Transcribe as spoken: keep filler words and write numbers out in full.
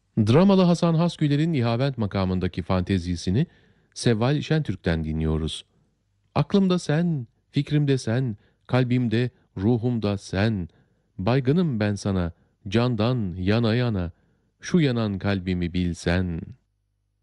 Dramalı Hasan Hasgüler'in Nihavent makamındaki fantezisini Sevval Şentürk'ten dinliyoruz. Aklımda sen, fikrimde sen, kalbimde, ruhumda sen. Baygınım ben sana, candan yana yana, şu yanan kalbimi bilsen.''